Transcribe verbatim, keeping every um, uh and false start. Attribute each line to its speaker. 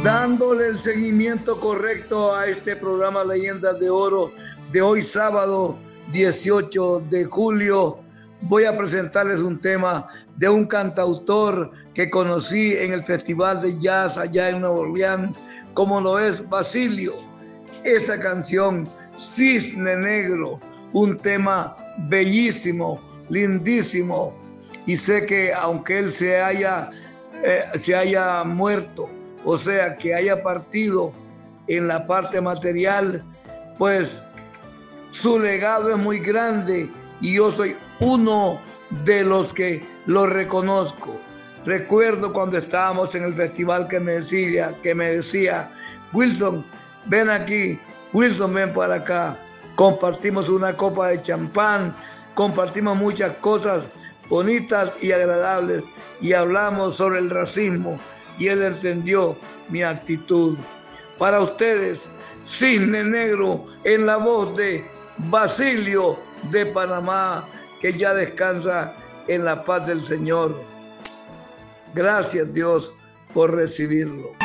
Speaker 1: Dándole el seguimiento correcto a este programa Leyendas de Oro de hoy sábado dieciocho de julio, voy a presentarles un tema de un cantautor que conocí en el Festival de Jazz allá en Nueva Orleans, como lo es Basilio. Esa canción, Cisne Negro, un tema bellísimo, lindísimo, y sé que aunque él se haya, eh, se haya muerto, o sea, que haya partido en la parte material, pues su legado es muy grande y yo soy uno de los que lo reconozco. Recuerdo cuando estábamos en el festival que me decía, que me decía, Wilson, ven aquí, Wilson, ven para acá. Compartimos una copa de champán, compartimos muchas cosas bonitas y agradables y hablamos sobre el racismo y él entendió mi actitud. Para ustedes, Cisne Negro en la voz de Basilio de Panamá, que ya descansa en la paz del Señor. Gracias, Dios, por recibirlo.